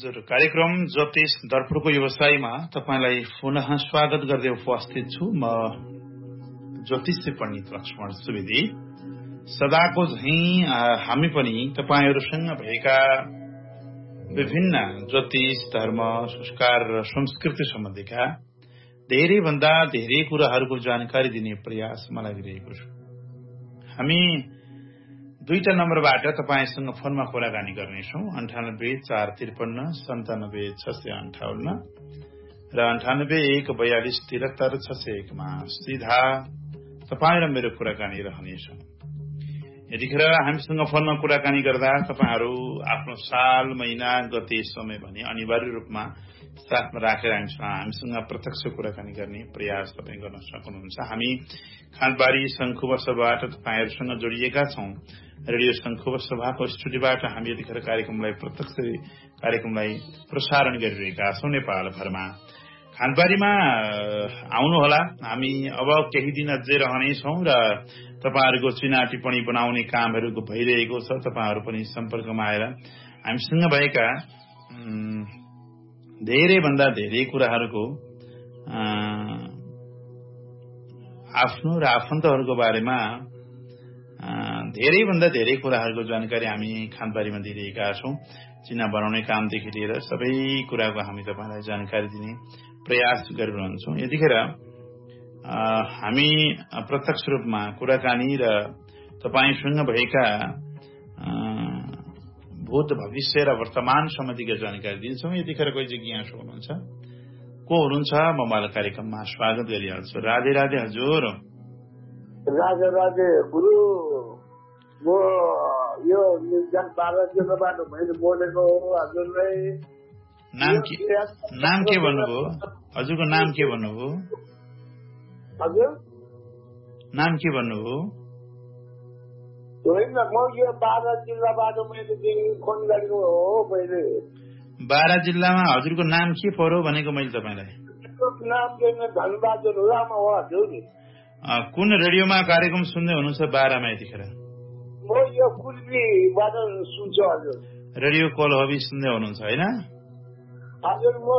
हजुर कार्यक्रम ज्योतिष दर्पणको व्यवसायमा तपाईलाई पुनः स्वागत गर्दै उपस्थित छु। म ज्योतिष पण्डित लक्ष्मण सुवेदी। सदाको झैं हामी पनि तपाईहरुसँग भएका विभिन्न ज्योतिष, धर्म, संस्कार र संस्कृति सम्बन्धीका धेरै भन्दा धेरै कुराहरूको जानकारी दिने प्रयासमा लागिरहेको छु। हामी दुईटा नम्बरबाट तपाईसँग फोनमा कुराकानी गर्नेछौं। 9845539658 र 9814233601 मा सीधा तपाई र मेरो कुराकानी रहनेछ। यतिखेर हामीसँग फोनमा कुराकानी गर्दा तपाईहरु आफ्नो साल, महिना, गते, समय भनी अनिवार्य रूपमा साथमा राखेर हामीसँग प्रत्यक्ष कुराकानी गर्ने प्रयास तपाई गर्न सक्नुहुन्छ। हामी खानबारी शंखुवर सभाबाट तपाईहरुसँग जोडिएका छौं। रेडियो शंखुवर सभाको स्टुडियोबाट हामी यतिखेर कार्यक्रमलाई प्रत्यक्ष कार्यक्रमलाई प्रसारण गरिरहेका छौं नेपाल भरमा। खानबारीमा आउनुहोला। हामी अब केही दिन अझै रहनेछौं र तपाईहरुको चिना टिप्पणी बनाउने कामहरु भइरहेको छ। तपाईहरु पनि सम्पर्कमा आएर हामीसँग भएका धेरै भन्दा धेरै कुराहरुको आफ्नो र आफन्तहरुको बारेमा धेरै भन्दा धेरै कुराहरुको जानकारी हामी खानबारीमा दिइरहेका छौं। चिना बनाउने कामदेखि लिएर सबै कुराको हामी तपाईलाई जानकारी दिने प्रयास गरिरहन्छौं। यतिखेर हामी प्रत्यक्ष रूपमा कुराकानी र तपाईसँग भएका भूत, भविष्य र वर्तमान सम्बन्धीका जानकारी दिन्छौं। यतिखेर कोही जिज्ञासु हुनुहुन्छ, को हुनुहुन्छ? म उहाँलाई कार्यक्रममा स्वागत गरिहाल्छु। राधे राधे हजुर। राधे राधे गुरु। म यो निर्जन 12 जिल्लाबाट मैले बोलेको हो। हजुरलाई नाम के भन्नुभयो? हजुरको नाम के भन्नुभयो? हजुर नाम के भन्नुभयो? होइन, म यो 12 जिल्लाबाट मैले फोन गरेको हो। मैले 12 जिल्लामा हजुरको नाम के पर्यो भनेको मैले तपाईलाई? नाम धनबहादुर लामा हो हजुर। कुन रेडियोमा कार्यक्रम सुन्दै हुनुहुन्छ 12 मा यतिखेर? म यो कुर्बीबाट सुन्छु हजुर। रेडियो कल हबी सुन्दै हुनुहुन्छ हैन? हजुर म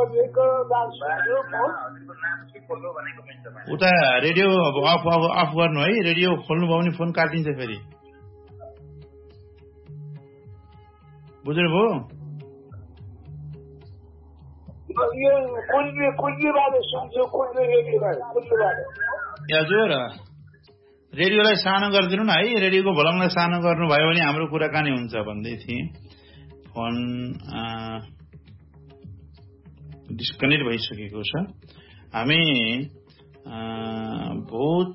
उता रेडियो अफ गर्नु है। रेडियो खोल्नु भयो भने फोन काटिन्छ फेरि। बुझ्नुभयो? हजुर रेडियोलाई सानो गरिदिनु न है। रेडियोको भोलङलाई सानो गर्नुभयो भने हाम्रो कुराकानी हुन्छ भन्दै थिए। फोन डिस्कनेक्ट भइसकेको छ। हामी भूत,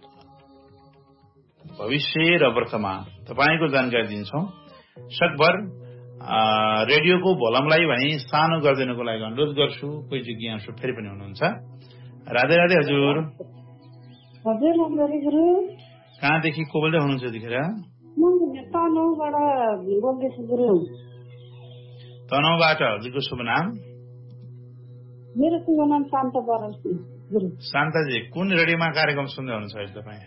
भविष्य र वर्तमान तपाईको जानकारी दिन्छौं। सकभर रेडियोको भोलमलाई भने सानो गरिदिनुको लागि अनुरोध गर्छु। कोही जिज्ञासु फेरि पनि हुनुहुन्छ। राधे राधे हजुर। हजुर राधे गुरु। कहाँदेखि को बोल्दै हुनुहुन्छ यतिखेर? म तनहुबाट बोल्दैछु गुरु। तनहुबाट। हजुरको शुभ नाम? मेरो शुभ नाम शान्त बराल गुरु। शान्ताजी, कुन रेडियोमा कार्यक्रम सुन्दै हुनुहुन्छ अहिले तपाईँ?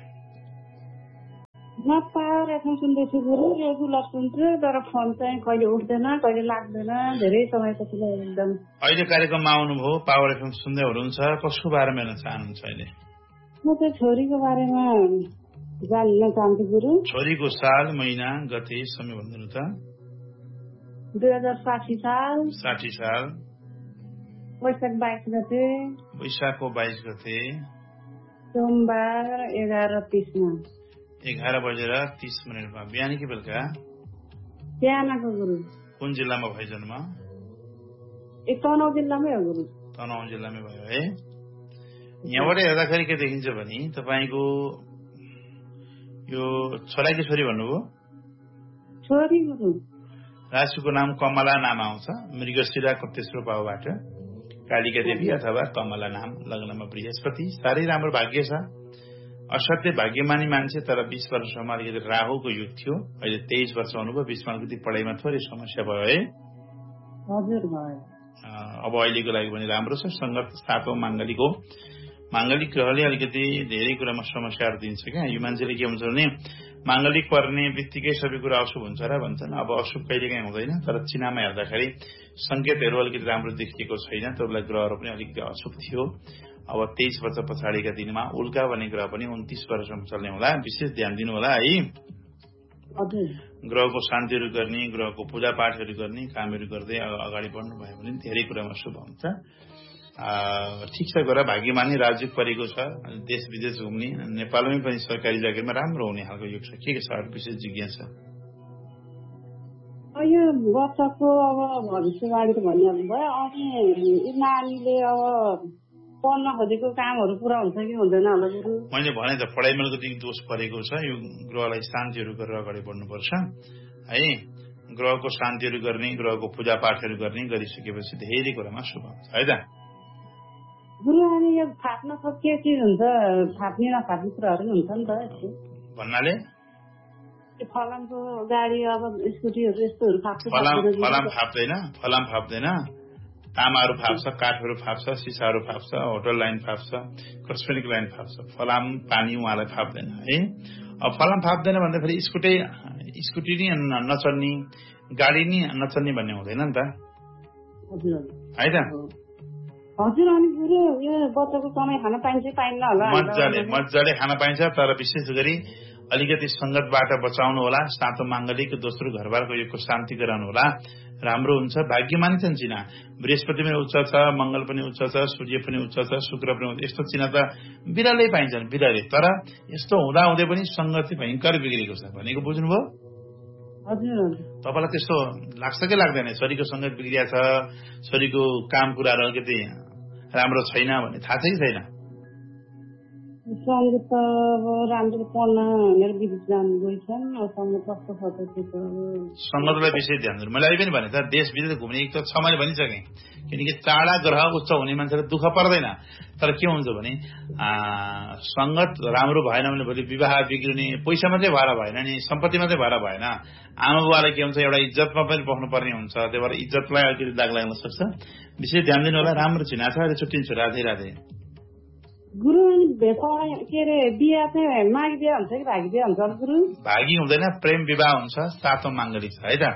म पावर एफएम सुन्दैछु गुरु। रेगुलर सुन्छु, तर फोन चाहिँ कहिले उठ्दैन, कहिले लाग्दैन। धेरै समयपछि एकदम। अहिले कार्यक्रममा आउनुभयो, पावर एफएम सुन्दै हुनुहुन्छ। कसको बारेमा हेर्न चाहनुहुन्छ अहिले? म चाहिँ छोरीको बारेमा जान्न चाहन्छु गुरु। छोरीको साल, महिना, गते, समय भन्दिनु त। 2060 साल। 60 साल। वैशाख 22 गते। वैशाखको 22 गते। सोमबार 11:30 मा। 11:30 मा। बिहान कि बेलुका? बिहानको गुरु। कुन जिल्लामा भयो जन्म? तनहुँ जिल्लामै हो गुरु। तनहुँ जिल्लामै भयो है। यहाँबाट हेर्दाखेरि के देखिन्छ भने तपाईको यो छोरा कि छोरी भन्नुभयो? छोरी गुरु। राशिको नाम कमला नाम आउँछ। मृगशिराको तेस्रो भावबाट कालिका देवी अथवा कमला नाम। लग्नमा बृहस्पति। साह्रै राम्रो भाग्य छ। असाध्यै भाग्यमानी मान्छे, तर 20 वर्षसम्म अलिकति राहुको युग थियो। अहिले 23 वर्ष हुनुभयो। 20 मा अलिकति पढाइमा थोरै समस्या भयो है? हजुर भयो। अब अहिलेको लागि पनि राम्रो छ। संगत सातौं मांगलिक ग्रहले अलिकति धेरै कुरामा समस्याहरू दिन्छ क्या। यो मान्छेले के हुन्छ भने माङ्गलिक पर्ने बित्तिकै सबै कुरा अशुभ हुन्छ र भन्छन्। अब अशुभ कहिलेकाहीँ हुँदैन, तर चिनामा हेर्दाखेरि संकेतहरू अलिकति राम्रो देखिएको छैन। त्यो बेला ग्रहहरू पनि अलिकति अशुभ थियो। अब 23 वर्ष पछाडिका दिनमा उल्का भन्ने ग्रह पनि 29 वर्षसम्म चल्ने होला। विशेष ध्यान दिनु होला है। ग्रहको शान्तिहरू गर्ने, ग्रहको पूजापाठहरू गर्ने कामहरू गर्दै अगाडि बढ्नु भयो भने धेरै कुरामा शुभ हुन्छ। ठिक छ, गएर भाग्यमानी राज्य परेको छ, देश विदेश घुम्ने, नेपालमै पनि सरकारी जागिरमा राम्रो हुने खालको योग छ। के छ अरू विशेष जिज्ञासा? यो वर्षको अब भविष्यवाणी त भनिहाल्नु भयो। अनि नानीले अब पढ्न खोजेको कामहरू पुरा हुन्छ कि हुँदैन होला गुरु? मैले भने त पढाइमा अलिकति दोष परेको छ। यो ग्रहलाई शान्तिहरू गरेर अगाडि बढ्नुपर्छ है। ग्रहको शान्तिहरू गर्ने, ग्रहको पूजापाठहरू गर्ने गरिसकेपछि धेरै कुरामा शुभ हुन्छ है त गुरु। अनि यो फाट्न सकियो के हुन्छ? फाट्ने नफाट्ने कुराहरू हुन्छ नि त यस्तो भन्नाले। फलामको गाडी अब स्कुटीहरू यस्तोहरू फाप्छ। फलाम फाप्दैन, तामाहरू फाप्छ, काठहरू फाप्छ, सिसाहरू फाप्छ, होटल लाइन फाप्छ, कस्मेटिक लाइन फाप्छ। फलाम पानी उहाँलाई फाप्दैन है। अब फलाम फाप्दैन भन्दाखेरि स्कुटी नि नचल्ने, गाडी नि नचल्ने भन्ने हुँदैन नि त है त। हजुर। अनि गुरु यो बच्चाको कमाइ खान पाइन्छ पाइन्न होला? मजाले खान पाइन्छ, तर विशेष गरी अलिकति संगतबाट बचाउनु होला। सातो माङ्गलिक, दोस्रो घरबारको योगको शान्ति गराउनु होला, राम्रो हुन्छ। भाग्यमानी छन् चिना, बृहस्पति पनि उच्च छ, मंगल पनि उच्च छ, सूर्य पनि उच्च छ, शुक्र पनि उच्च। यस्तो चिना त बिरलै पाइन्छन्, बिरलै। तर यस्तो हुँदा हुँदै पनि संगति भयंकर बिग्रेको छ भनेको बुझ्नुभयो? हजुर। तपाईलाई त्यस्तो लाग्छ कि लाग्दैन? छोरीको संगत बिग्रिया छ, छोरीको काम कुराहरू अलिकति राम्रो छैन भन्ने थाहा छ कि छैन? संगत त राम्रो पढ्न मेरो विदेश गइछन्। संगतलाई विशेष ध्यान दिनु। मैले पनि भने त देश विदेश घुम्ने एक त छ, मैले भनिसकेँ। किनकि चाडा ग्रह उच्च हुने मान्छेलाई दुःख पर्दैन। तर के हुन्छ भने संगत राम्रो भएन भने भोलि विवाह बिग्रिने, पैसा मात्रै भएर भएन नि, सम्पत्ति मात्रै भएर भएन। आमा बुवालाई के हुन्छ, एउटा इज्जतमा पनि बस्नु पर्ने हुन्छ। त्यही भएर इज्जतलाई अलिकति दाग लाग्न सक्छ। विशेष ध्यान दिनु होला। राम्रो चिना छ। अहिले छुट्टिन्छु। राधे राधे गुरु। के अरे बिहा चाहिँ माघी बिहा हुन्छ कि भागी बिहा हुन्छ गुरु? भागी हुँदैन, प्रेम विवाह हुन्छ। सातो माङ्गलिक छ है त,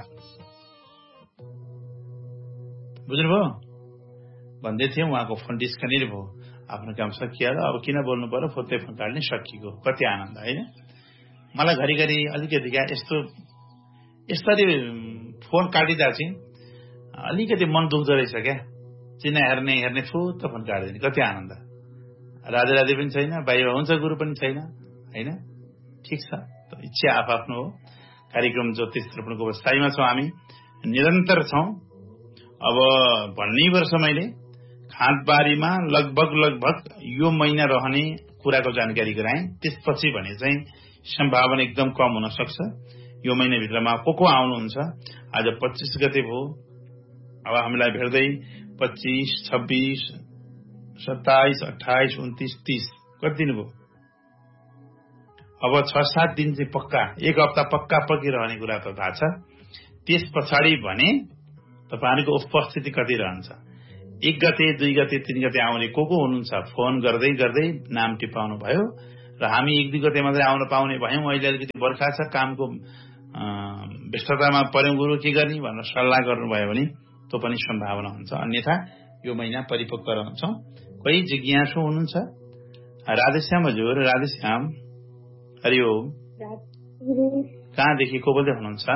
बुझ्नुभयो? भन्दै थिएँ, उहाँको फोन डिस्कनेक्ट भयो। आफ्नो काम सकिहाल्यो। अब किन बोल्नु पर्यो? फोतै फोन काट्ने सकिएको। कति आनन्द होइन? मलाई घरिघरि अलिकति क्या यस्तरी फोन काटिँदा चाहिँ अलिकति मन दुख्दो रहेछ क्या। चिना हेर्ने फुत फोन काटिदिने, कति आनन्द। राधे राधे पनि छैन, बाहिर हुन्छ गुरु पनि छैन होइन। ठिक छ, इच्छा आफ्नो हो। कार्यक्रम ज्योतिष दर्पणको व्यवसायमा छौँ हामी, निरन्तर छौँ। अब भन्ने वर्ष मैले खाँदबारीमा लगभग यो महिना रहने कुराको जानकारी गराएँ। त्यसपछि भने चाहिँ सम्भावना एकदम कम हुन सक्छ। यो महिनाभित्रमा को आउनुहुन्छ? आज 25 गते भयो। अब हामीलाई भेट्दै 25, 26, 27, 28, 29, 30 कति दिन भयो? अब 6-7 दिन चाहिँ पक्का, एक हप्ता पक्का रहने कुरा त थाहा छ। त्यस पछाडि भने तपाईहरुको उपस्थिति कति रहन्छ? 1 गते, 2 गते, 3 गते आउने को हुनुहुन्छ? फोन गर्दै नाम टिपाउनु भयो र हामी 1-2 गते मात्रै आउन पाउने भयौं। अहिले अलिकति बर्खा छ, कामको व्यस्ततामा पर्यौं, गुरु के गर्ने भनेर सल्लाह गर्नुभयो भने त्यो पनि सम्भावना हुन्छ। अन्यथा यो महिना परिपक्व रहन्छौं। कोही जिज्ञासु हुनुहुन्छ? राधेश्याम हजुर, राधेश्याम, हरिओम। कहाँदेखि को बोल्दै हुनुहुन्छ?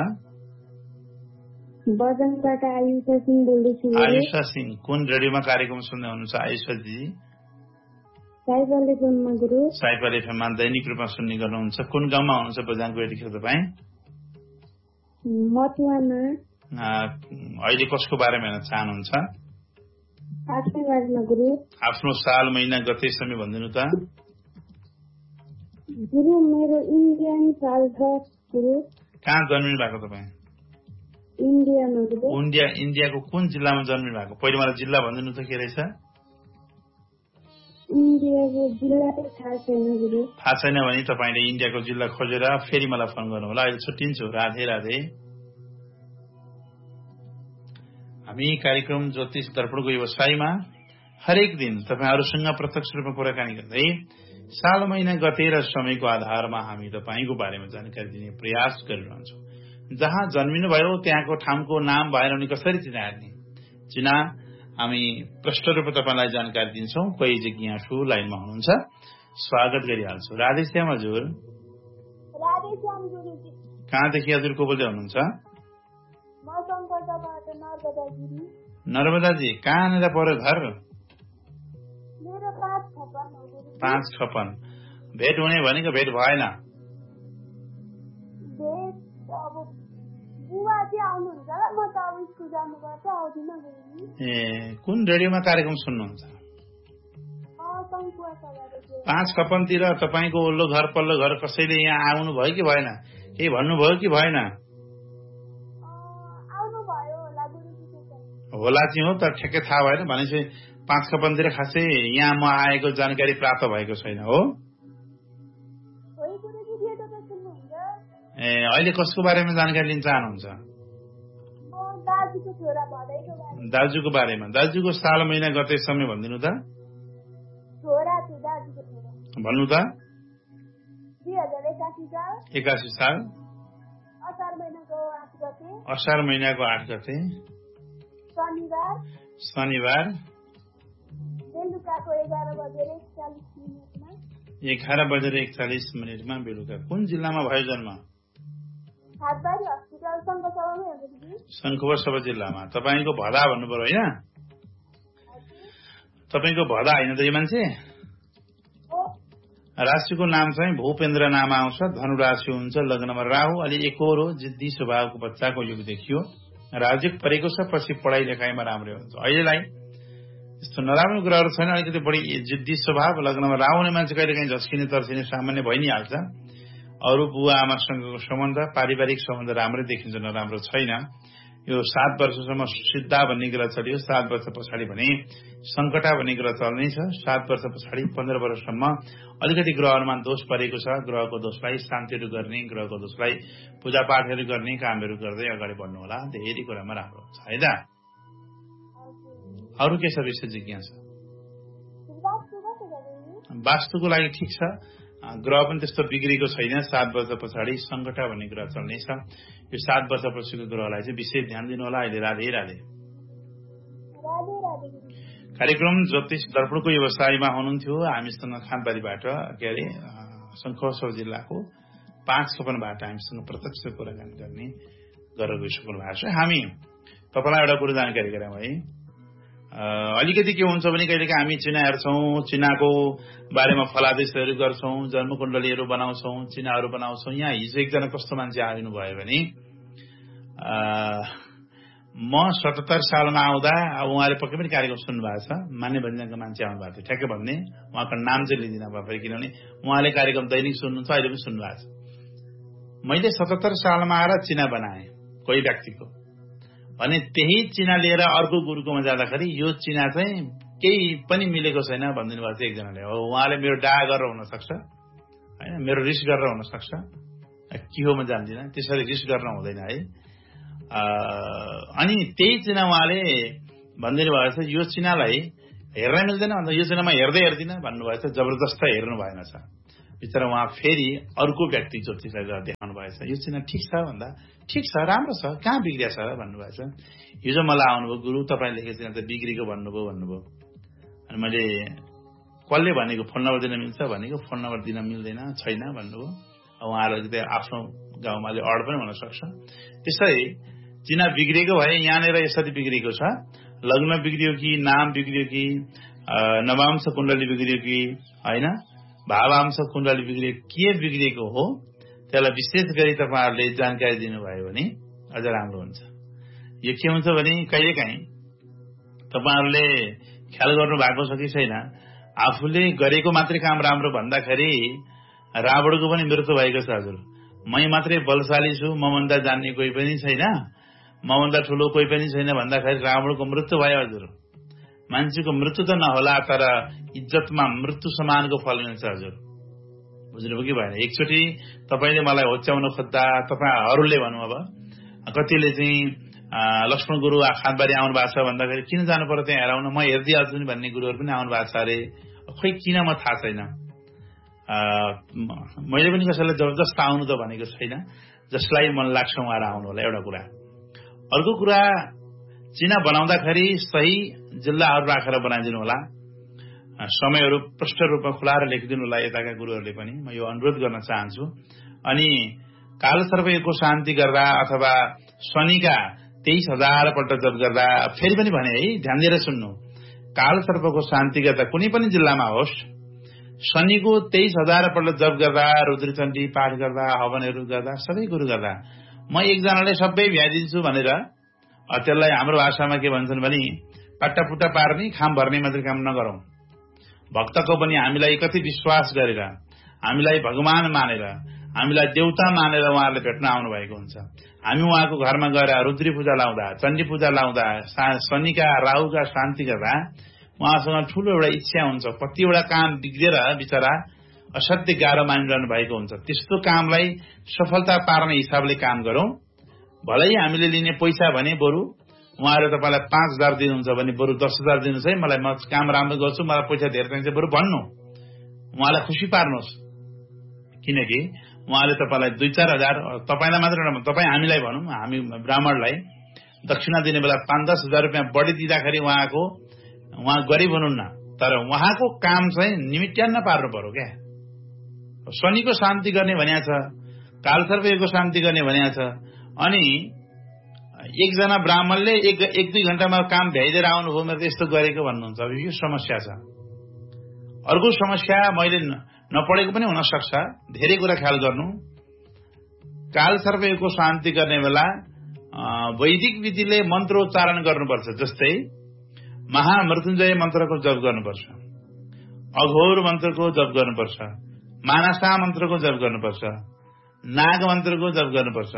बजारबाट आयुषा सिंह बोल्दैछु। आयुषा सिंह, कुन रेडियोमा कार्यक्रम सुन्दै हुनुहुन्छ आयुषा दिदी? साइफल एफएममा गुरु। साइफल एफएममा दैनिक रूपमा सुन्ने गर्नुहुन्छ। कुन गाउँमा हुनुहुन्छ बजारको यतिखेर तपाईँ? मटुवामा। अहिले कसको बारेमा हेर्न चाहनुहुन्छ? आफ्नै बारेमा गुरु। आफ्नो साल, महिना, गते समय भनिदिनु त। गुरु मेरो इन्डियन साल छ गुरु। कहाँ जन्मिनु भएको तपाईँ? इन्डियामा गुरु। इन्डियाको कुन जिल्लामा जन्मिनु भएको? पहिले मलाई जिल्ला भनिदिनु त के रहेछ? इन्डियाको जिल्ला थाहा छैन गुरु। थाहा छैन भने तपाईले इन्डियाको जिल्ला खोजेर फेरि मलाई फोन गर्नु होला। अहिले छुट्टिन्छु। राधे राधे। हामी कार्यक्रम ज्योतिष दर्पणको व्यवसायमा हरेक दिन तपाईहरुसँग प्रत्यक्ष रूपमा कुराकानी गर्दै साल महिना गते र समयको आधारमा हामी तपाईको बारेमा जानकारी दिने प्रयास गरिरहन्छौँ। जहाँ जन्मिनुभयो त्यहाँको ठाउँको नाम भएर उनी कसरी चिनार्ने चिना हामी प्रष्ट रूपमा तपाईलाई जानकारी दिन्छौँ। कोही जिज्ञासु लाइनमा हुनुहुन्छ, स्वागत गरिहाल्छु। राधेश्याम हजुर। राधेश्याम गुरुजी। कहाँदेखि हजुर को बोल्दै हुनुहुन्छ? म सङ्कटाबाट नर्मदा गिरी। नर्मदाजी, कहाँनिर पर्यो घर? मेरो 556 हो गुरुजी। 556। भेट हुने भनेको भेट भएन? भेट अब बुवा चाहिँ आउनुहुन्छ र म त अब स्कुल जानुपर्छ, आउँदिन गुरुजी। ए, कुन रेडियोमा कार्यक्रम सुन्नुहुन्छ? 556 तिर तपाईको ओल्लो घर पल्लो घर कसैले यहाँ आउनु भयो कि भएन? केही भन्नुभयो कि भएन? होला चाहिँ हो, तर ठ्याक्कै थाहा भएन भनेपछि 556 तिर खासै यहाँ म आएको जानकारी प्राप्त भएको छैन हो। ए, अहिले कसको बारेमा जानकारी लिन चाहनुहुन्छ? दाजुको बारेमा। दाजुको साल महिना गते समय भनिदिनु त। भन्नु त। 81 साल असार महिनाको 8 गते शनिबार 11:41 बेलुका। कुन जिल्लामा भयो जन्म? शङ्खुवर सभा जिल्लामा। तपाईको भदा भन्नुभयो होइन? तपाईको भदा होइन त यो मान्छे? राशिको नाम चाहिँ भूपेन्द्र नाम आउँछ। धनु राशि हुन्छ, लग्नमा राहु, अलि एकोर हो, जिद्दी स्वभावको बच्चाको युग देखियो। राजयोग परेको छ, पछि पढाइ लेखाइमा राम्रै हुन्छ। अहिलेलाई यस्तो नराम्रो ग्रहहरू छैन, अलिकति बढी जिद्दी स्वभाव, लग्नमा राहु हुने मान्छे कहिले काहीँ झस्किने तर्सिने सामान्य भइ नै हाल्छ। अरू बुवा आमासँगको सम्बन्ध, पारिवारिक सम्बन्ध राम्रै देखिन्छ, नराम्रो छैन। यो 7 वर्षसम्म सिद्धा भन्ने ग्रह चल्यो। 7 वर्ष पछाडि भने सङ्कटा भन्ने ग्रह चल्ने छ। 7 वर्ष पछाडि 15 वर्षसम्म अलिकति ग्रहमा दोष परेको छ। ग्रहको दोषलाई शान्तिहरू गर्ने, ग्रहको दोषलाई पूजापाठहरू गर्ने कामहरू गर्दै अगाडि बढ्नु होला। धेरै कुरामा राम्रो हुन्छ है त। अरू के छ विषय जिज्ञासा? वास्तुको लागि ठिक छ, ग्रह पनि त्यस्तो बिग्रेको छैन। 7 वर्ष पछाडि सङ्कटा भन्ने ग्रह चल्नेछ। यो 7 वर्षपछिको ग्रहलाई चाहिँ विशेष ध्यान दिनु होला। अहिले राधे राधे। कार्यक्रम ज्योतिष दर्पणको व्यवसायमा हुनुहुन्थ्यो हामीसँग खानबारीबाट, के अरे शङ्खुवर जिल्लाको 556बाट हामीसँग प्रत्यक्ष कुराकानी गर्ने गरेर गइसक्नु भएको छ। हामी तपाईँलाई एउटा कुरो जानकारी गराउँ है। अलिकति के हुन्छ भने कहिलेकाहीँ हामी चिना हेर्छौँ, चिनाको बारेमा फलादेशहरू गर्छौँ, जन्मकुण्डलीहरू बनाउँछौँ, चिनाहरू बनाउँछौँ। यहाँ हिजो एकजना कस्तो मान्छे आइनु भयो भने म 77 सालमा आउँदा, अब उहाँले पक्कै पनि कार्यक्रम सुन्नुभएको छ, मान्य भन्ज्याङका मान्छे आउनुभएको थियो। ठ्याक्कै भन्ने उहाँको नाम चाहिँ लिँदिनँ भयो, किनभने उहाँले कार्यक्रम दैनिक सुन्नुहुन्छ, अहिले पनि सुन्नुभएको छ। मैले 77 सालमा आएर चिना बनाएँ कोही व्यक्तिको भने त्यही चिना लिएर अर्को गुरुकोमा जाँदाखेरि यो चिना चाहिँ केही पनि मिलेको छैन भनिदिनु भएको थियो एकजनाले। हो, उहाँले मेरो डाहा गरेर हुनसक्छ होइन, मेरो रिस गरेर हुनसक्छ, के हो म जान्दिनँ। त्यसरी रिस गर्न हुँदैन है। अनि त्यही चिना उहाँले भनिदिनु भएको छ, यो चिनालाई हेर्न मिल्दैन भन्दा यो चिनामा हेर्दै हेर्दिनँ भन्नुभएको छ। जबरजस्त हेर्नु भएन छ बिचरा। उहाँ फेरि अर्को व्यक्ति ज्योतिषलाई गएर देखाउनु भएको छ। यो चिना ठिक छ भन्दा ठिक छ, राम्रो छ, कहाँ बिग्रिया छ भन्नुभएको छ। हिजो मलाई आउनुभयो, गुरु तपाईँ लेखेको चिना त बिग्रेको भन्नुभयो। अनि मैले कसले भनेको फोन नम्बर दिन मिल्छ भनेको, फोन नम्बर दिन मिल्दैन छैन भन्नुभयो। उहाँलाई आफ्नो गाउँमा अड पनि हुन सक्छ। त्यसै चिना बिग्रेको भए यहाँनिर यसरी बिग्रेको छ, लग्न बिग्रियो कि, नाम बिग्रियो कि, नवांश कुण्डली बिग्रियो कि होइन, भावांश कुण्डली बिग्रियो, के बिग्रिएको हो त्यसलाई विशेष गरी तपाईँहरूले जानकारी दिनुभयो भने अझ राम्रो हुन्छ। यो के हुन्छ भने कहिलेकाहीँ तपाईँहरूले ख्याल गर्नु भएको छ कि छैन, आफूले गरेको मात्रै काम राम्रो भन्दाखेरि रावणको पनि मृत्यु भएको छ। हजुर, मै मात्रै बलशाली छु, मभन्दा जान्ने कोही पनि छैन, मभन्दा ठुलो कोही पनि छैन भन्दाखेरि रावणको मृत्यु भयो। हजुर, मान्छेको मृत्यु त नहोला तर इज्जतमा मृत्यु समानको फल मिल्छ। हजुर, बुझ्नुभयो कि भएन? एकचोटि तपाईँले मलाई होच्याउन खोज्दा तपाईँहरूले भनौँ, अब कतिले चाहिँ लक्ष्मण गुरु खानबारी आउनु भएको छ भन्दाखेरि किन जानु पर्यो त्यहाँ हेराउन, म हेरिदिइहाल्छु नि भन्ने गुरुहरू पनि आउनु भएको छ अरे। खोइ किन म थाहा छैन। मैले पनि कसैलाई जबरजस्त आउनु त भनेको छैन, जसलाई मन लाग्छ उहाँहरू आउनु होला, एउटा कुरा। अर्को कुरा, चिना बनाउँदाखेरि सही जिल्लाहरू राखेर बनाइदिनु होला, समयहरू प्रष्ट रूपमा खुलाएर लेखिदिनु होला यताका गुरुहरूले पनि, म यो अनुरोध गर्न चाहन्छु। अनि कालसर्पयोगको शान्ति गर्दा अथवा शनिका 23,000 पल्ट जप गर्दा, फेरि पनि भने है, ध्यान दिएर सुन्नु, कालसर्पको शान्ति गर्दा कुनै पनि जिल्लामा होस्, शनिको 23,000 पल्ट जप गर्दा, रुद्रचण्डी पाठ गर्दा, हवनहरू गर्दा, सबै कुरो गर्दा, म एकजनाले सबै भ्याइदिन्छु भनेर त्यसलाई हाम्रो भाषामा के भन्छन् भने पट्टापुट्टा पार्ने, खाम भर्ने मात्रै काम नगरौं। भक्तको पनि हामीलाई कति विश्वास गरेर, हामीलाई भगवान मानेर, हामीलाई देवता मानेर उहाँहरूले भेट्न आउनु भएको हुन्छ। हामी उहाँको घरमा गएर रुद्री पूजा लाउँदा, चण्डी पूजा लाउँदा, शनिका राहुका शान्ति गर्दा उहाँसँग ठूलो एउटा इच्छा हुन्छ। कतिवटा काम बिग्रेर बिचरा असाध्यै गाह्रो मानिरहनु भएको हुन्छ। त्यस्तो कामलाई सफलता पार्ने हिसाबले काम गरौं। भलै हामीले लिने पैसा भने बरु उहाँले तपाईलाई 5,000 दिनुहुन्छ भने बरु 10,000 दिनुहोस् है, मलाई म काम राम्रो गर्छु, मलाई पैसा धेरै चाहिन्छ, बरु भन्नु, उहाँलाई खुसी पार्नुहोस्। किनकि उहाँले तपाईलाई 2-4 हजार, तपाईलाई मात्र नभए तपाईँ हामीलाई भनौँ, हामी ब्राह्मणलाई दक्षिणा दिने बेला 5-10 हजार रुपियाँ बढी दिँदाखेरि उहाँ गरिब हुनुहुन्न, तर उहाँको काम चाहिँ निमिट्यान्न पार्नु पर्यो क्या। शनिको शान्ति गर्ने भनिया छ, कालसर्पयोगको शान्ति गर्ने भनिया छ। अनि एकजना ब्राह्मणले 1-2 घण्टामा काम भ्याइदिएर आउनुभयो, मेरो यस्तो गरेको भन्नुहुन्छ। अब यो समस्या छ। अर्को समस्या मैले नपढेको पनि हुन सक्छ, धेरै कुरा ख्याल गर्नु। कालसर्पयोगको शान्ति गर्ने बेला वैदिक विधिले मन्त्रोच्चारण गर्नुपर्छ। जस्तै महामृत्युञ्जय मन्त्रको जप गर्नुपर्छ, अघोर मन्त्रको जप गर्नुपर्छ, मानसा मन्त्रको जप गर्नुपर्छ, नाग मन्त्रको जप गर्नुपर्छ,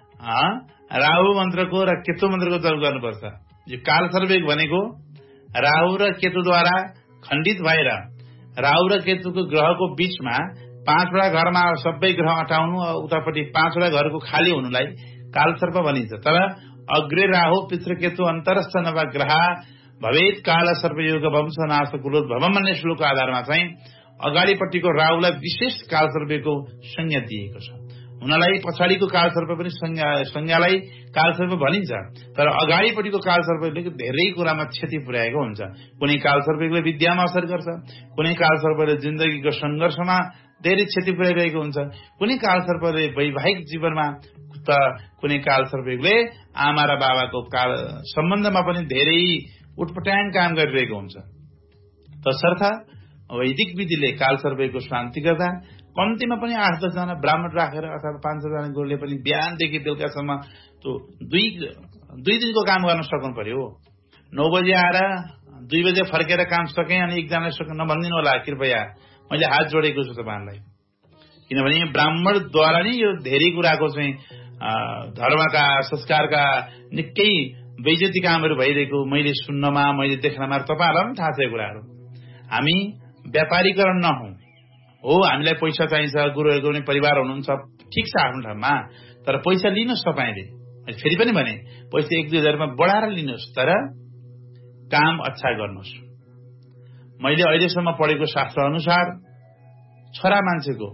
राहु मन्त्रको र केतु मन्त्रको जप गर्नुपर्छ। यो कालसर्पयोग भनेको राहु र केतुद्वारा खण्डित भएर राहु र केतुको ग्रहको बीचमा 5वटा घरमा सबै ग्रह हटाउनु, उतापट्टि 5वटा घरको खाली हुनुलाई कालसर्प भनिन्छ। तर अग्रे राहु पितृकेतु अन्तरस्थ नवग्रह भवेत कालसर्पयोग वंशनाश कुलोद्भवम् भन्ने श्लोकको आधारमा चाहिँ अगाडिपट्टिको राहुलाई विशेष कालसर्पयोगको संज्ञा दिएको छ। उनीलाई पछाडिको कालसर्प पनि संज्ञालाई कालसर्प भनिन्छ, तर अगाडिपट्टिको कालसर्पले धेरै कुरामा क्षति पुर्याएको हुन्छ। कुनै कालसर्पले विद्यामा असर गर्छ, कुनै कालसर्पले जिन्दगीको संघर्षमा धेरै क्षति पुर्याइरहेको हुन्छ, कुनै कालसर्पले वैवाहिक जीवनमा, त कुनै कालसर्पले आमा र बाबाको सम्बन्धमा पनि धेरै उटपटाङ काम गरिरहेको हुन्छ। तसर्थ वैदिक विधिले कालसर्पयोगको शान्ति गर्दा कम्तीमा पनि 8-10 जना ब्राह्मण राखेर अथवा 5-6 जना गुरुले पनि बिहानदेखि बेलुकासम्म त्यो 2 दिनको काम गर्न सक्नु पर्यो। 9 बजे आएर 2 बजे फर्केर काम सकेँ अनि एकजनाले सक्नु नभनिदिनु होला, कृपया मैले हात जोडेको छु तपाईहरुलाई। किनभने ब्राह्मणद्वारा नै यो धेरै कुराको चाहिँ धर्मका संस्कारका निकै बेइज्जती कामहरू भइरहेको मैले सुन्नमा, मैले देख्नमा, तपाईहरुलाई पनि थाहा छ यो कुराहरू। हामी व्यापारीकरण नहौं हो, हामीलाई पैसा चाहिन्छ, गुरुहरुको पनि परिवार हुनुहुन्छ, ठिक छ आफ्नो ठाउँमा, तर पैसा लिनुहोस् तपाईले। फेरि पनि भने पैसा 1-2 हजारमा बढाएर लिनुहोस्, तर काम अच्छा गर्नुहोस्। मैले अहिलेसम्म पढेको शास्त्र अनुसार छोरा मान्छेको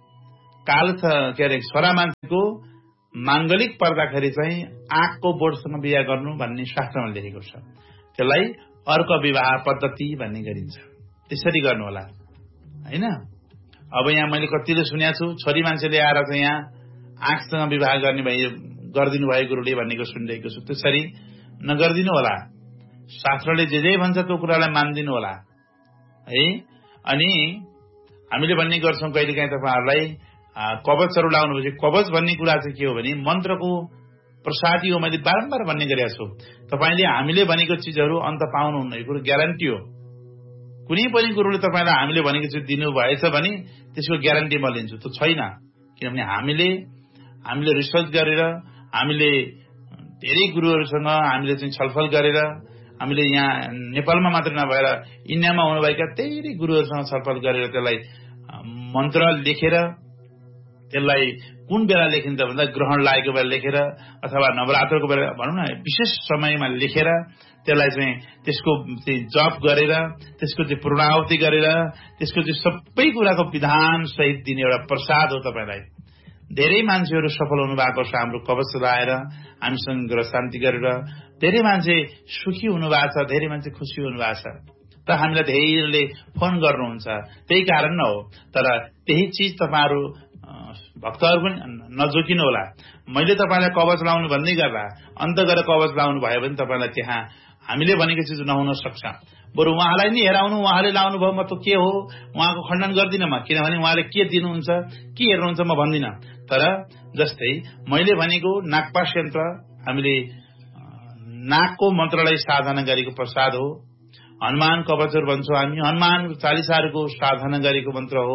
छोरा मान्छेको मांगलिक पर्दाखेरि चाहिँ आँकको बोर्डसँग बिहा गर्नु भन्ने शास्त्रमा लेखेको छ। त्यसलाई अर्क विवाह पद्धति भन्ने गरिन्छ। त्यसरी गर्नु होला हैन। अब यहाँ मैले कतिले सुनेको छु, छोरी मान्छेले आएर चाहिँ यहाँ आँखसँग विवाह गरिदिनु भयो गुरुले भन्नेको सुनिरहेको छु। त्यसरी नगर्दिनु होला। शास्त्रले जे भन्छ त्यो कुरालाई मान्दिनु होला है। अनि हामीले भन्ने गर्छौं कहिलेकाहीँ तपाईहरुलाई कवचहरु लाउनु भएपछि, कवच भन्ने कुरा चाहिँ के हो भने मन्त्रको प्रसादी हो। मैले बारम्बार भन्ने गरेको छु, तपाईले हामीले भनेको चीजहरु अन्त पाउनुहुन्न, यो कुरो ग्यारेन्टी हो। कुनै पनि गुरुले तपाईलाई हामीले भनेको चिज दिनु भएछ भने त्यसको ग्यारेन्टी म लिन्छु, त्यो छैन। किनभने हामीले रिसर्च गरेर, हामीले धेरै गुरुहरुसँग हामीले चाहिँ छलफल गरेर, हामीले यहाँ नेपालमा मात्र नभएर इन्डियामा हुनुभएका धेरै गुरुहरुसँग छलफल गरेर त्यसलाई मन्त्र लेखेर त्यसलाई कुन बेला लेखिन्छ भन्दा ग्रहण लागेको बेला लेखेर अथवा नवरात्रको बेला भनौँ न विशेष समयमा लेखेर त्यसलाई चाहिँ त्यसको जप गरेर त्यसको चाहिँ पूर्णाहुति गरेर त्यसको चाहिँ सबै कुराको विधान सहित दिने एउटा प्रसाद हो तपाईलाई। धेरै मान्छेहरू सफल हुनु भएको छ हाम्रो कवच लगाएर हामीसँग ग्रह शान्ति गरेर धेरै मान्छे सुखी हुनु भएको छ धेरै मान्छे खुसी हुनु भएको छ त हामीलाई धेरैले फोन गर्नुहुन्छ त्यही कारण न हो। तर त्यही चीज तपाईहरु भक्तहरु पनि नजोकिनु होला। मैले तपाईलाई कवच लाउनु भन्दै गर्दा अन्त गएर कवच लाउनु भयो भने तपाईलाई त्यहाँ हामीले भनेको चीज नहुन सक्छ। बरु उहाँलाई नि हेराउनु उहाँले लाउनु भयो म त के हो उहाँको खण्डन गर्दिन म किनभने उहाँले के दिनुहुन्छ के हेर्नुहुन्छ म भन्दिन। तर जस्तै मैले भनेको नागपाश यन्त्र हामीले नागको मन्त्रलाई साधना गरेको प्रसाद हो। हनुमान कवचहरु भन्छौं हामी हनुमान चालिसाहरुको साधना गरेको मन्त्र हो।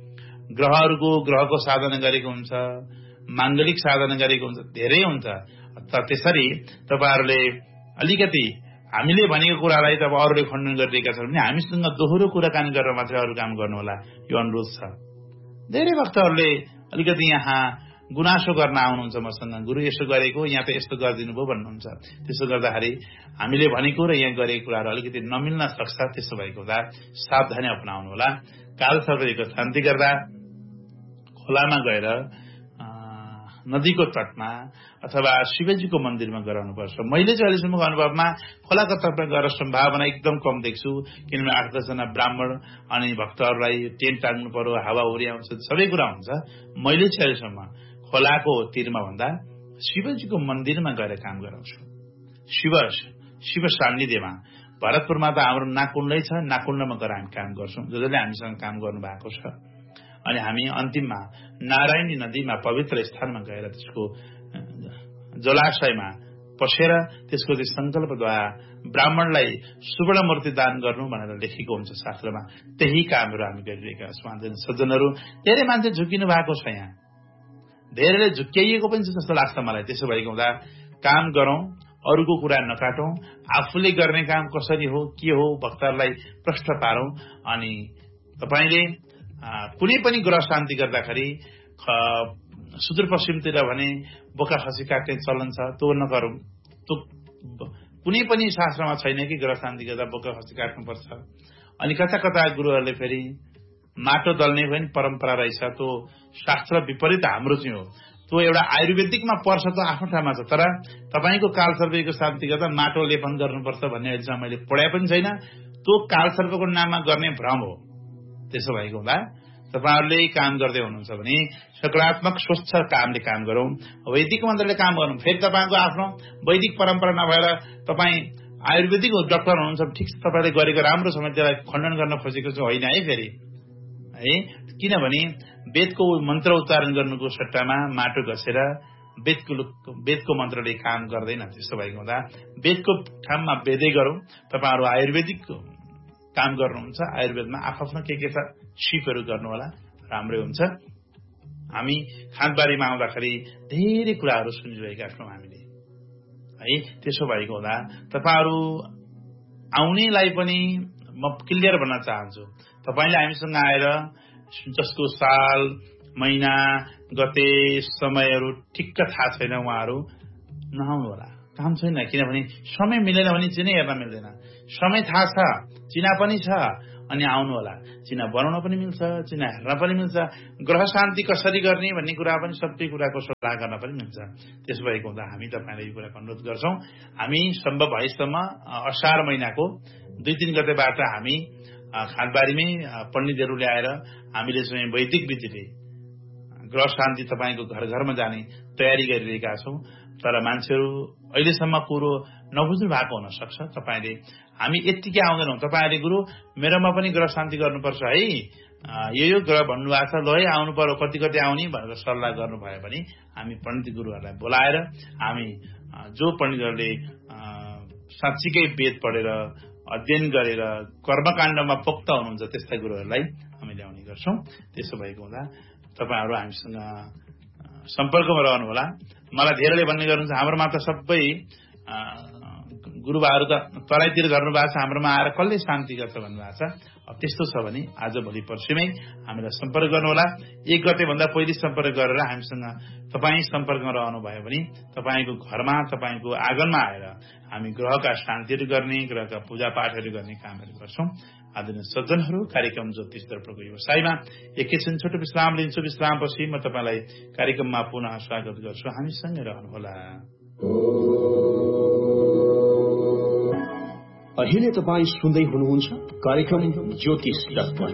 ग्रहको साधना गरेको हुन्छ मांगलिक साधना गरेको हुन्छ धेरै हुन्छ। त्यसरी तपाईहरुले अलिकति हामीले भनेको कुरालाई त अरूले खण्डन गरिरहेका छन् भने हामीसँग दोहोरो कुराकानी गरेर मात्र अरु काम गर्नु होला यो अनुरोध छ। धेरै भक्तहरुले अलिकति यहाँ गुनासो गर्न आउनुहुन्छ मसँग गुरु यसो गरेको यहाँ त यस्तो गरिदिनु भयो भन्नुहुन्छ। त्यसो गर्दाखेरि हामीले भनेको र यहाँ गरेको कुराहरु अलिकति नमिल्न सक्छ। त्यसो भएको हुँदा सावधानी अपनाउनु होला। कालसर्पयोगको शान्ति गर्दा खोलामा गएर नदीको तटमा अथवा शिवजीको मन्दिरमा गराउनुपर्छ। मैले चाहिँ अहिलेसम्मको अनुभवमा खोलाको तटमा गएर सम्भावना एकदम कम देख्छु किनभने 8-10 जना ब्राह्मण अनि भक्तहरूलाई टेन्ट टाङ्नु पर्यो हावाहुरी आउँछ सबै कुरा हुन्छ। मैले चाहिँ अहिलेसम्म खोलाको तीरमा भन्दा शिवजीको मन्दिरमा गएर काम गराउँछु। शिव सान्निध्यमा भरतपुरमा त हाम्रो नाकुण्डै छ नाकुण्डमा गएर हामी काम गर्छौं जसले हामीसँग काम गर्नु भएको छ। अनि हामी अन्तिममा नारायणी नदीमा पवित्र स्थानमा गएर त्यसको जलाशयमा पसेर त्यसको चाहिँ संकल्पद्वारा ब्राह्मणलाई सुवर्ण मूर्ति दान गर्नु भनेर लेखेको हुन्छ शास्त्रमा। त्यही कामहरू हामी गरिरहेका छौं। सज्जनहरू धेरै मान्छे झुकिनु भएको छ यहाँ धेरैले झुक्किएको पनि छ जस्तो लाग्छ मलाई। त्यसो भएको हुँदा काम गरौं अरूको कुरा नकाटौं आफूले गर्ने काम कसरी हो के हो भक्तहरूलाई प्रश्न पारौं। अनि तपाईले कुनै पनि ग्रह शान्ति गर्दाखेरि सुदूरपश्चिमतिर भने बोका खसी काट्ने चलन छ त्यो नगरौं। कुनै पनि शास्त्रमा छैन कि ग्रह शान्ति गर्दा बोका खसी काट्नुपर्छ। अनि कता कता गुरुहरूले फेरि माटो दल्ने पनि परम्परा रहेछ त्यो शास्त्र विपरीत हाम्रो चाहिँ हो। त्यो एउटा आयुर्वेदिकमा पर्छ त आफ्नो ठाउँमा छ। तर तपाईको कालसर्पको शान्ति गर्दा माटो लेपन गर्नुपर्छ भन्ने अहिलेसम्म मैले पढाए पनि छैन। त्यो कालसर्पको नाममा गर्ने भ्रम हो। त्यसो भएको हुँदा तपाईहरुले काम गर्दै हुनुहुन्छ भने सकारात्मक स्वच्छ कामले काम गरौं वैदिक मन्त्रले काम गरौं। फेरि तपाईको आफ्नो वैदिक परम्परा नभएर तपाई आयुर्वेदिक डाक्टर हुनुहुन्छ ठिक छ तपाईले गरेको राम्रो छ भने त्यसलाई खण्डन गर्न खोजेको चाहिँ होइन है फेरि है। किनभने वेदको मन्त्र उच्चारण गर्नुको सट्टामा माटो घसेर वेदको मन्त्रले काम गर्दैन। त्यस्तो भएको हुँदा वेदको ठाउँमा वेदै गरौं। तपाईहरु आयुर्वेदिक काम गर्नुहुन्छ आयुर्वेदमा आफ्नो के छ सिपहरू गर्नु होला राम्रै हुन्छ। हामी खानबारीमा आउँदाखेरि धेरै कुराहरू सुनिरहेका छौं हामीले है। त्यसो भएको हुँदा तपाईहरु आउनेलाई पनि म क्लियर भन्न चाहन्छु तपाईले हामीसँग आएर जसको साल महिना गते समयहरू ठिक्क थाहा छैन उहाँहरू नआउनु होला काम छैन। किनभने समय मिलेन भने चिना हेर्न मिल्दैन। समय थाहा छ चिना पनि छ अनि आउनु होला। चिना बनाउन पनि मिल्छ चिना हेर्न पनि मिल्छ ग्रह शान्ति कसरी गर्ने भन्ने कुरा पनि सबै कुराको सल्लाह गर्न पनि मिल्छ। त्यसो भएको हुँदा हामी तपाईलाई यो कुरा अनुरोध गर्छौं। हामी सम्भव भएसम्म असार महिनाको 2-3 गतेबाट हामी खानबारीमै पण्डितहरू ल्याएर हामीले चाहिँ वैदिक विधिले ग्रह शान्ति तपाईको घर घरमा जाने तयारी गरिरहेका छौं। तर मान्छेहरू अहिलेसम्म कुरो नबुझ्नु भएको हुन सक्छ। तपाईले हामी यतिकै आउँदैनौं तपाईहरुले गुरु मेरोमा पनि ग्रह शान्ति गर्नुपर्छ है यो ग्रह भन्नुभएको छ ल है आउनु पर्यो कति आउने भनेर सल्लाह गर्नुभयो भने हामी पण्डित गुरुहरूलाई बोलाएर हामी जो पण्डितहरूले साच्चीकै वेद पढेर अध्ययन गरेर कर्मकाण्डमा पोक्त हुनुहुन्छ त्यस्ता गुरुहरूलाई हामी ल्याउने गर्छौं। त्यसो भएको हुँदा तपाईहरु हामीसँग सम्पर्कमा रहनु होला। मलाई धेरैले भन्ने गर्नुहुन्छ हाम्रोमा त सबै गुरुबाहरू त तराईतिर झर्नु भएको छ हाम्रोमा आएर कसले शान्ति गर्छ भन्नुभएको छ। त्यस्तो छ भने आज भोलि पर्सिमै हामीलाई सम्पर्क गर्नुहोला। 1 गते भन्दा पहिले सम्पर्क गरेर हामीसँग तपाईँ सम्पर्कमा रहनुभयो भने तपाईँको घरमा तपाईँको आँगनमा आएर हामी ग्रहका शान्तिहरू गर्ने ग्रहका पूजापाठहरू गर्ने कामहरू गर्छौं। आदरणीय सज्जनहरू, कार्यक्रम ज्योतिष दर्पणको व्यवसायमा एकैछिन छोटो विश्राम लिन्छु। विश्रामपछि म तपाईँलाई कार्यक्रममा पुनः स्वागत गर्छु। हामीसँगै रहनुहोला। अहिले तपाईँ सुन्दै हुनुहुन्छ कार्यक्रम ज्योतिष दर्पण।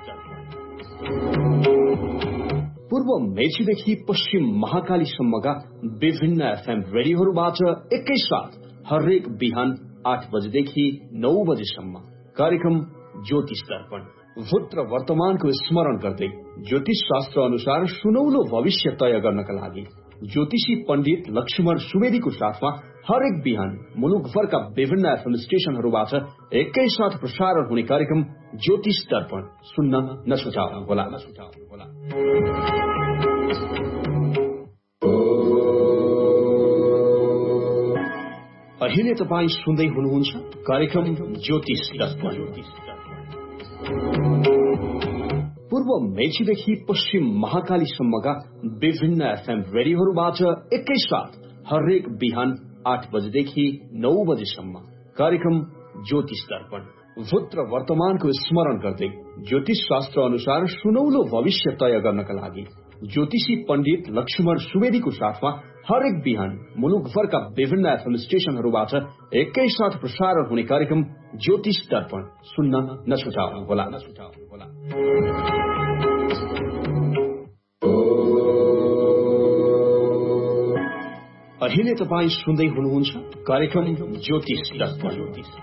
पूर्व मेचीदेखि पश्चिम महाकालीसम्मका विभिन्न एफएम रेडियोहरूबाट एकैसाथ हरेक बिहान 8 बजेदेखि 9 बजेसम्म कार्यक्रम ज्योतिष दर्पण भूत र वर्तमानको स्मरण गर्दै ज्योतिष शास्त्र अनुसार सुनौलो भविष्य तय गर्नका लागि ज्योतिषी पण्डित लक्ष्मण सुवेदीको साथमा हरेक बिहान मुलुकभरका विभिन्न एफएम स्टेशनहरूबाट एकैसाथ प्रसारण हुने कार्यक्रम ज्योतिष दर्पण सुन्न नछुटाउनुहोला। अहिले तपाईँ सुन्दै हुनुहुन्छ कार्यक्रम ज्योतिष दर्पण। पूर्व मेचीदेखि पश्चिम महाकालीसम्मका विभिन्न एफएम रेडियोहरूबाट एकैसाथ हरेक बिहान 8 बजेदेखि 9 बजेसम्म कार्यक्रम ज्योतिष दर्पण भूत र वर्तमानको स्मरण गर्दै ज्योतिष शास्त्र अनुसार सुनौलो भविष्य तय गर्नका लागि ज्योतिषी पण्डित लक्ष्मण सुवेदीको साथमा हरेक बिहान मुलुकभरका विभिन्न एफएम स्टेशनहरूबाट एकैसाथ प्रसारण हुने कार्यक्रम ज्योतिष दर्पण सुन्न नछुटाउनुहोला। अहिले तपाईँ सुन्दै हुनुहुन्छ कार्यक्रम ज्योतिष दर्पण।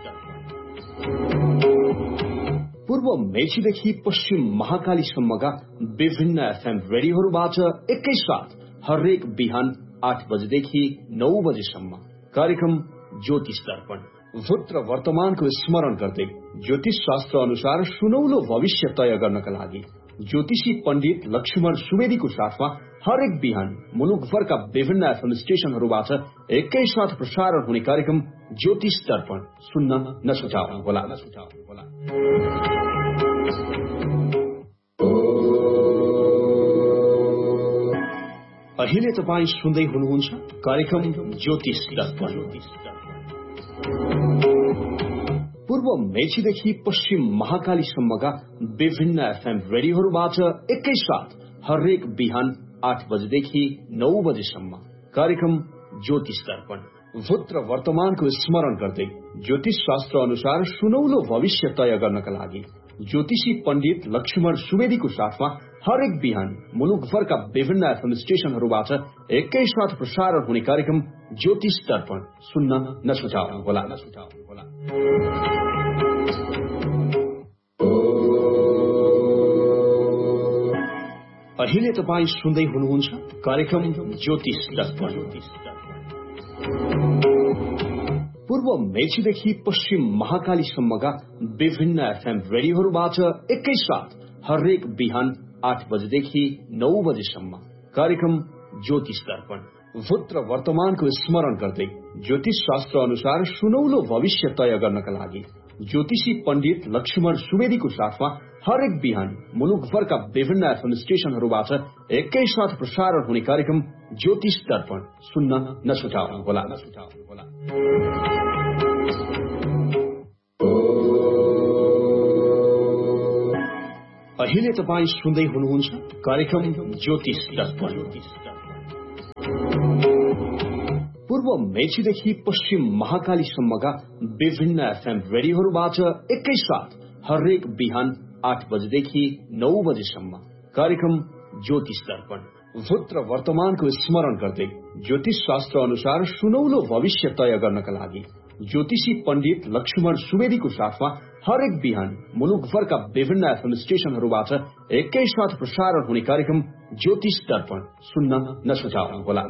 पूर्व मेचीदेखि पश्चिम महाकालीसम्मका विभिन्न एफएम रेडियोहरूबाट एकैसाथ हरेक बिहान 8 बजेदेखि 9 बजेसम्म कार्यक्रम ज्योतिष दर्पण भूत र वर्तमानको स्मरण गर्दै ज्योतिष शास्त्र अनुसार सुनौलो भविष्य तय गर्नका लागि ज्योतिषी पण्डित लक्ष्मण सुवेदीको साथमा हरेक बिहान मुलुकभरका विभिन्न एफएम स्टेशनहरूबाट एकैसाथ प्रसारण हुने कार्यक्रम ज्योतिष दर्पण सुन्न नछुटाउनुहोला। अहिले तपाईँ सुन्दै हुनुहुन्छ कार्यक्रम ज्योतिष दर्पण। पूर्व मेचीदेखि पश्चिम महाकालीसम्मका विभिन्न एफएम रेडियोहरूबाट एकैसाथ हरेक बिहान 8 बजेदेखि 9 बजेसम्म कार्यक्रम ज्योतिष दर्पण भूत र वर्तमानको स्मरण गर्दै ज्योतिष शास्त्र अनुसार सुनौलो भविष्य तय गर्नका लागि ज्योतिषी पण्डित लक्ष्मण सुवेदीको साथमा हरेक बिहान मुलुकभरका विभिन्न एफएम स्टेशनहरूबाट एकैसाथ प्रसारण हुने कार्यक्रम ज्योतिष दर्पण सुन्न नछुटाउनुहोला। अहिले तपाईँ सुन्दै हुनुहुन्छ कार्यक्रम ज्योतिष दर्पण। पूर्व मेचीदेखि पश्चिम महाकालीसम्मका विभिन्न एफएम रेडियोहरूबाट एकैसाथ हरेक बिहान 8 बजेदेखि 9 बजेसम्म कार्यक्रम ज्योतिष दर्पण भूत र वर्तमानको स्मरण गर्दै ज्योतिष शास्त्र अनुसार सुनौलो भविष्य तय गर्नका लागि ज्योतिषी पण्डित लक्ष्मण सुवेदीको साथमा हरेक बिहान मुलुकभरका विभिन्न एफएम स्टेशनहरूबाट एकैसाथ प्रसारण हुने कार्यक्रम ज्योतिष दर्पण सुन्न नछुटाउनुहोला। अहिले तपाईँ सुन्दै हुनुहुन्छ कार्यक्रम ज्योतिष दर्पण। पूर्व मेचीदेखि पश्चिम महाकालीसम्मका विभिन्न एफएम रेडियोहरूबाट एकैसाथ हरेक बिहान 8 बजेदेखि 9 बजेसम्म कार्यक्रम ज्योतिष दर्पण भूत र वर्तमानको स्मरण गर्दै ज्योतिष शास्त्र अनुसार सुनौलो भविष्य तय गर्नका लागि ज्योतिषी पण्डित लक्ष्मण सुवेदीको साथमा हरेक बिहान मुलुकभरका विभिन्न एफएम स्टेशनहरूबाट एकैसाथ प्रसारण हुने कार्यक्रम ज्योतिष दर्पण सुन्न नछुटाउनुहोला।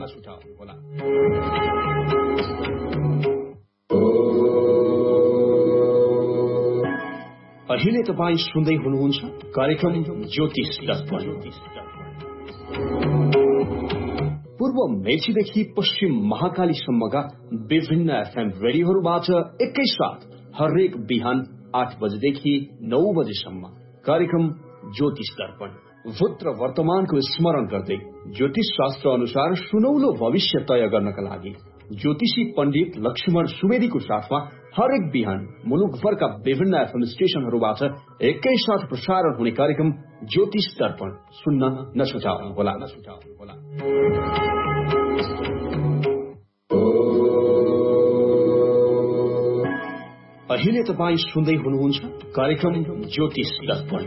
अहिले तपाईँ सुन्दै हुनुहुन्छ कार्यक्रम ज्योतिष दर्पण। पूर्व मेचीदेखि पश्चिम महाकालीसम्मका विभिन्न एफएम रेडियोहरूबाट एकैसाथ हरेक बिहान 8 बजेदेखि 9 बजेसम्म। कार्यक्रम ज्योतिष दर्पण भूत र वर्तमानको स्मरण गर्दै ज्योतिष शास्त्र अनुसार सुनौलो भविष्य तय गर्नका लागि ज्योतिषी पण्डित लक्ष्मण सुवेदीको साथमा हरेक बिहान मुलुकभरका विभिन्न एफएम स्टेशनहरूबाट एकैसाथ प्रसारण हुने कार्यक्रम ज्योतिष दर्पण सुन्न नछुटाउनुहोला। अहिले तपाईँ सुन्दै हुनुहुन्छ कार्यक्रम ज्योतिष दर्पण।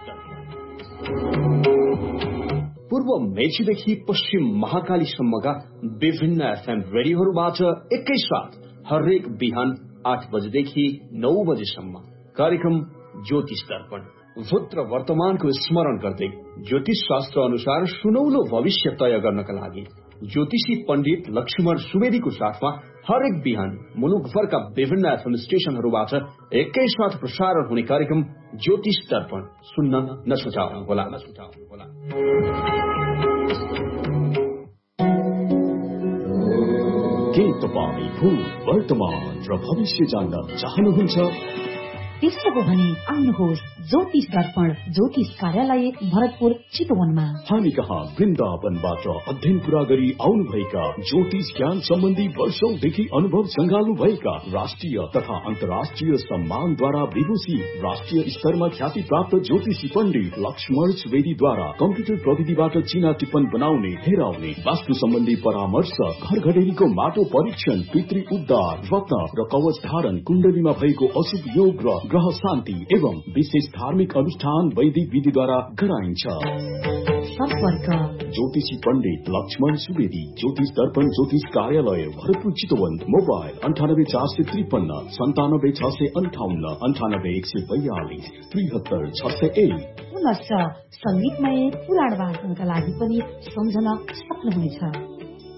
पूर्व मेचीदेखि पश्चिम महाकालीसम्मका विभिन्न एफएम रेडियोहरूबाट एकैसाथ हरेक बिहान 8 बजेदेखि 9 बजेसम्म। कार्यक्रम ज्योतिष दर्पण भूत र वर्तमानको स्मरण गर्दै ज्योतिष शास्त्र अनुसार सुनौलो भविष्य तय गर्नका लागि ज्योतिषी पण्डित लक्ष्मण सुवेदीको साथमा हरेक बिहान मुलुकभरका विभिन्न एफएम स्टेशनहरूबाट एकैसाथ प्रसारण हुने कार्यक्रम ज्योतिष दर्पण सुन्न नछुटाउनुहोला। के तपाईँ भूत, वर्तमान र भविष्य जान्न चाहनुहुन्छ? त्यसो हो भने आउनुहोस् ज्योतिष दर्पण ज्योतिष कार्यालय भरतपुर चितवनमा। हामी कहाँ वृन्दावनबाट अध्ययन पूरा गरी आउनुभएका ज्योतिष ज्ञान सम्बन्धी वर्षौंदेखि अनुभव संगाल्नु भएका राष्ट्रिय तथा अन्तर्राष्ट्रिय सम्मानद्वारा विभूषित राष्ट्रिय स्तरमा ख्याति प्राप्त ज्योतिषी पण्डित लक्ष्मण सुवेदीद्वारा कम्प्युटर प्रविधिबाट चिना टिप्पण बनाउने, हेराउने, वास्तु सम्बन्धी परामर्श, घर घडेरीको माटो परीक्षण, पितृ उद्धार, रत्न र कवच धारण, कुण्डलीमा भएको अशुभ योग र ग्रह शान्ति एवं विशेष धार्मिक अनुष्ठान वैदिक विधिद्वारा गराइन्छ। सम्पर्क ज्योतिषी पण्डित लक्ष्मण सुवेदी, ज्योतिष दर्पण ज्योतिष कार्यालय भरतपुर चितवन। मोबाइल 984553 97658 98142 73601। पुनश्च संगीतमय पुराण वाचनका लागि पनि सम्झन सक्नुहुनेछ।